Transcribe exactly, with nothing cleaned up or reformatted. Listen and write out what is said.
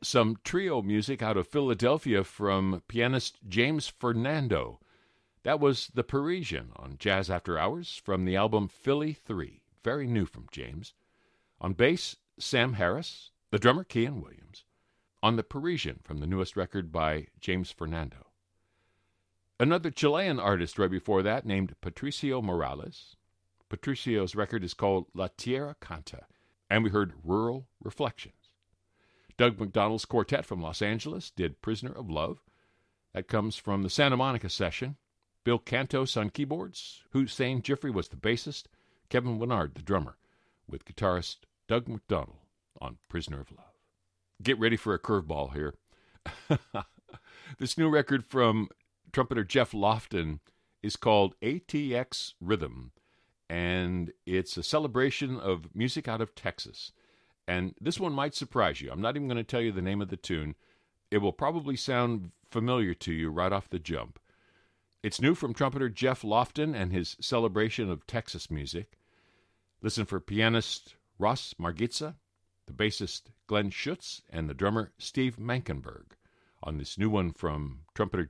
some trio music out of Philadelphia from pianist James Fernando. That was The Parisian on Jazz After Hours from the album Philly three, very new from James. On bass, Sam Harris, the drummer Kian Williams. On The Parisian from the newest record by James Fernando. Another Chilean artist right before that named Patricio Morales. Patricio's record is called La Tierra Canta, and we heard Rural Reflections. Doug McDonald's quartet from Los Angeles did Prisoner of Love. That comes from the Santa Monica session. Bill Cantos on keyboards, Hussein Jiffrey was the bassist, Kevin Winard the drummer, with guitarist Doug McDonald on Prisoner of Love. Get ready for a curveball here. This new record from trumpeter Jeff Lofton is called A T X Rhythm, and it's a celebration of music out of Texas. And this one might surprise you. I'm not even going to tell you the name of the tune. It will probably sound familiar to you right off the jump. It's new from trumpeter Jeff Lofton and his celebration of Texas music. Listen for pianist Ross Margitza, the bassist Glenn Schutz, and the drummer Steve Mankenberg on this new one from trumpeter